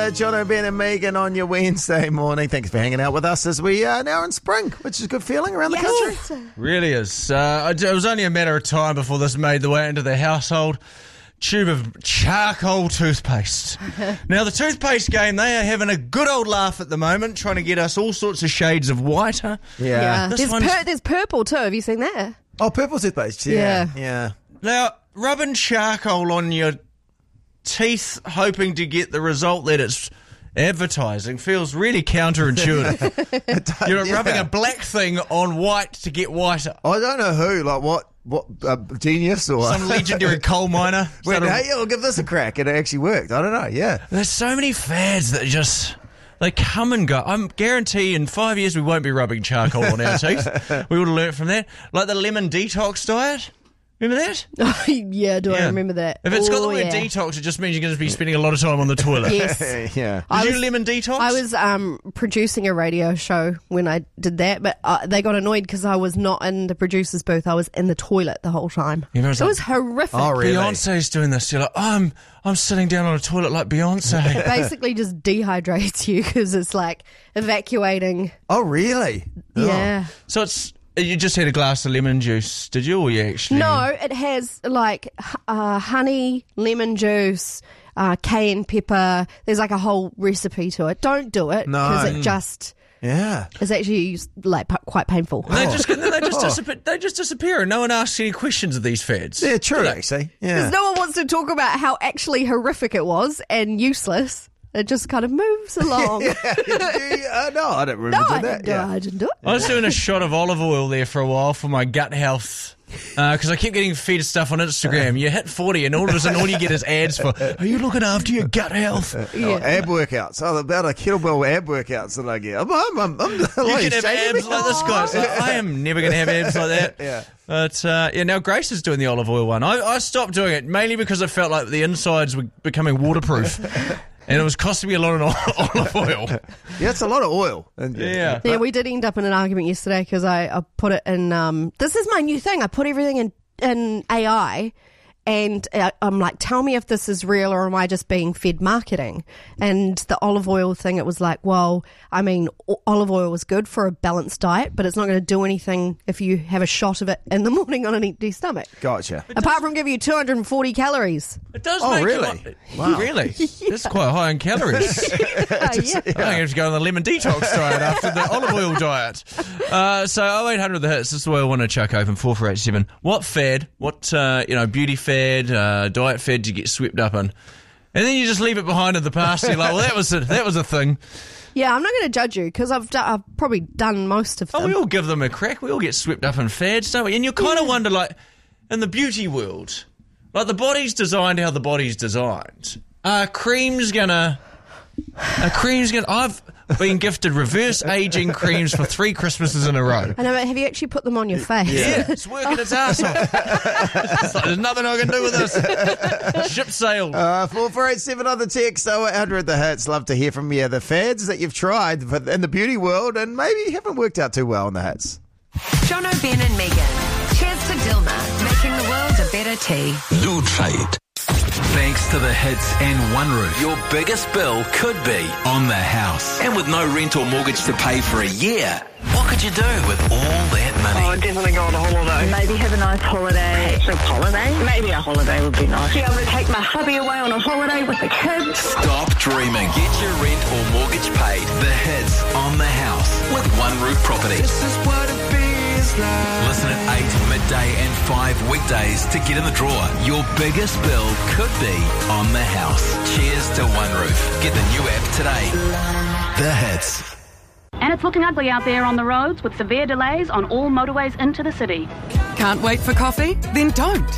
Jono, Ben and Megan on your Wednesday morning. Thanks for hanging out with us as we are now in spring, which is a good feeling around the country. Really is. It was only a matter of time before this made the way into the household. Tube of charcoal toothpaste. Now, the toothpaste game, they are having a good old laugh at the moment, trying to get us all sorts of shades of whiter. Yeah. There's purple too. Have you seen that? Oh, purple toothpaste. Yeah. Now, rubbing charcoal on your teeth, hoping to get the result that it's advertising, feels really counterintuitive. You're rubbing a black thing on white to get whiter. I don't know who, like what genius or some legendary coal miner. Wait, hey, I'll give this a crack, and it actually worked. I don't know. Yeah, there's so many fads that they come and go. I guarantee in 5 years we won't be rubbing charcoal on our teeth. We would have learnt from that, like the lemon detox diet. Remember that? Oh, yeah, I remember that? If it's got the word detox, it just means you're going to be spending a lot of time on the toilet. Yes. Yeah. Did you lemon detox? I was producing a radio show when I did that, but they got annoyed because I was not in the producer's booth. I was in the toilet the whole time. It was horrific. Oh, really? Beyonce's doing this. You're like, I'm sitting down on a toilet like Beyonce. It basically just dehydrates you because it's like evacuating. Oh, really? Yeah. Oh. So you just had a glass of lemon juice, did you, or you actually? No, it has like honey, lemon juice, cayenne pepper. There's like a whole recipe to it. Don't do it because it just it's actually like quite painful. They just disappear, and no one asks any questions of these fads. Yeah, true. Actually, because no one wants to talk about how actually horrific it was and useless. It just kind of moves along. No, I don't remember that. I didn't do it. I was doing a shot of olive oil there for a while for my gut health because I keep getting fed stuff on Instagram. You hit 40 and all of a sudden all you get is ads for, are you looking after your gut health? Ab workouts. Oh, about a kettlebell ab workouts that I get. You can have abs like this guy. Like, I am never going to have abs like that. Yeah. But now Grace is doing the olive oil one. I stopped doing it mainly because I felt like the insides were becoming waterproof. And it was costing me a lot of olive oil. Yeah, it's a lot of oil. Yeah, we did end up in an argument yesterday because I put it in... this is my new thing. I put everything in AI and I'm like, tell me if this is real or am I just being fed marketing? And the olive oil thing, it was like, well, I mean, olive oil is good for a balanced diet, but it's not going to do anything if you have a shot of it in the morning on an empty stomach. Gotcha. Apart from giving you 240 calories. It does make really? Wow. Really? That's quite high in calories. I think I have to go on the lemon detox diet after the olive oil diet. So 0800 the hits. This is the way I want to chuck open 4487. What fad? What beauty fad, diet fad do you get swept up in? And then you just leave it behind in the past. You're like, well, that was a thing. Yeah, I'm not going to judge you because I've probably done most of them. Oh, we all give them a crack. We all get swept up in fads, don't we? And you kind of wonder, like, in the beauty world, like the body's designed how the body's designed. I've been gifted reverse aging creams for 3 Christmases in a row. I know, but have you actually put them on your face? Yeah, it's working its ass off. It's like, there's nothing I can do with this. Ship sailed. 4487 on the text, 0800 the hits. Love to hear from you. The fads that you've tried in the beauty world and maybe haven't worked out too well in the hits. Jono, Ben and Megan. Cheers to Dilma, making the world a better tea. New Trade. Thanks to the hits and One Roof, your biggest bill could be on the house. And with no rent or mortgage to pay for a year, what could you do with all that money? Oh, definitely go on a holiday. Maybe have a nice holiday. A holiday? Maybe a holiday would be nice. Be able to take my hubby away on a holiday with the kids. Stop dreaming. Get your rent or mortgage paid. The hits on the house with One Roof Property. This is what it feels like. Listen at 8 midday and 5 weekdays to get in the draw. Your biggest bill could be on the house. Cheers to One Roof. Get the new app today. The hits. And it's looking ugly out there on the roads with severe delays on all motorways into the city. Can't wait for coffee? Then don't.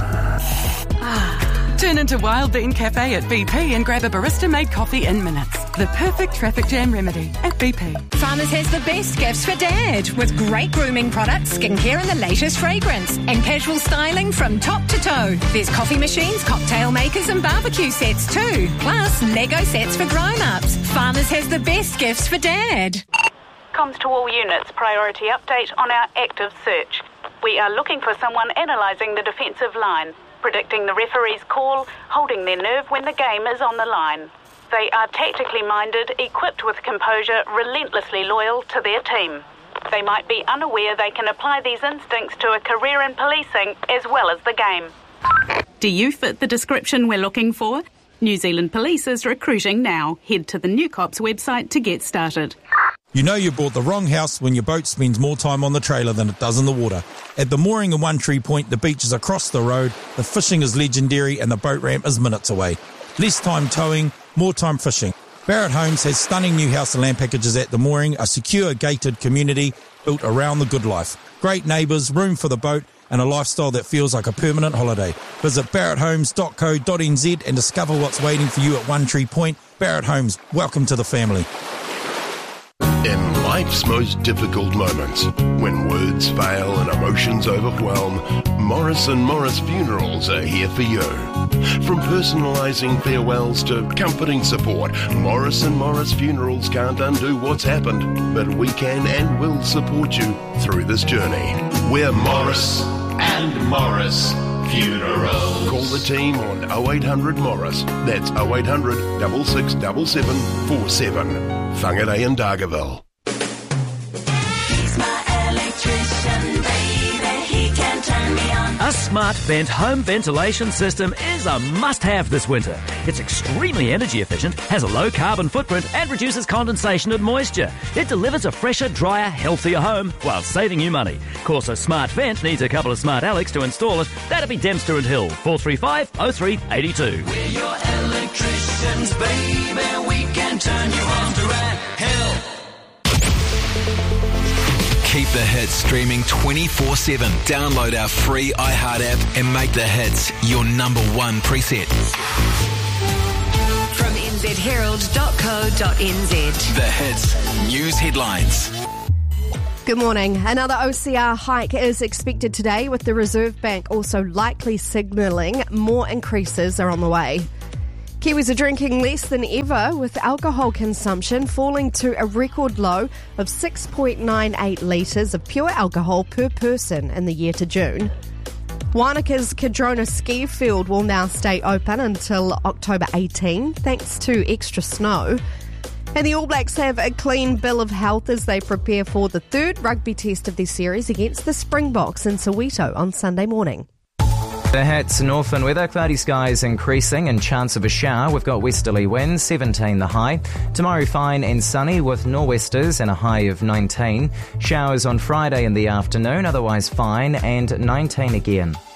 Turn into Wild Bean Cafe at BP and grab a barista-made coffee in minutes. The perfect traffic jam remedy at BP. Farmers has the best gifts for Dad with great grooming products, skincare and the latest fragrance and casual styling from top to toe. There's coffee machines, cocktail makers and barbecue sets too. Plus Lego sets for grown-ups. Farmers has the best gifts for Dad. Comms to all units, priority update on our active search. We are looking for someone analysing the defensive line, predicting the referee's call, holding their nerve when the game is on the line. They are tactically minded, equipped with composure, relentlessly loyal to their team. They might be unaware they can apply these instincts to a career in policing as well as the game. Do you fit the description we're looking for? New Zealand Police is recruiting now. Head to the New Cops website to get started. You know you bought the wrong house when your boat spends more time on the trailer than it does in the water. At the mooring in One Tree Point, the beach is across the road, the fishing is legendary and the boat ramp is minutes away. Less time towing, more time fishing. Barrett Homes has stunning new house and land packages at the mooring, a secure gated community built around the good life. Great neighbours, room for the boat and a lifestyle that feels like a permanent holiday. Visit barretthomes.co.nz and discover what's waiting for you at One Tree Point. Barrett Homes, welcome to the family. In life's most difficult moments, when words fail and emotions overwhelm, Morris & Morris Funerals are here for you. From personalising farewells to comforting support, Morris & Morris Funerals can't undo what's happened, but we can and will support you through this journey. We're Morris & Morris Funerals. Call the team on 0800 Morris. That's 0800 6677 47. Whangarei in Dargaville. He's my electrician, baby. He can turn me on. A Smart Vent home ventilation system is a must-have this winter. It's extremely energy efficient, has a low carbon footprint and reduces condensation and moisture. It delivers a fresher, drier, healthier home while saving you money. Of course, a Smart Vent needs a couple of Smart Alex to install it. That'd be Dempster and Hill, 435 0382. We're your electricians, baby. We can turn you on to hell. Keep the hits streaming 24/7. Download our free iHeart app and make the hits your number one preset. From nzherald.co.nz. The hits news headlines. Good morning. Another OCR hike is expected today, with the Reserve Bank also likely signalling more increases are on the way. Kiwis are drinking less than ever, with alcohol consumption falling to a record low of 6.98 litres of pure alcohol per person in the year to June. Wanaka's Cardrona ski field will now stay open until October 18, thanks to extra snow. And the All Blacks have a clean bill of health as they prepare for the third rugby test of their series against the Springboks in Soweto on Sunday morning. The hits, north and weather, cloudy skies increasing and chance of a shower. We've got westerly winds, 17 the high. Tomorrow fine and sunny with nor'westers and a high of 19. Showers on Friday in the afternoon, otherwise fine, and 19 again.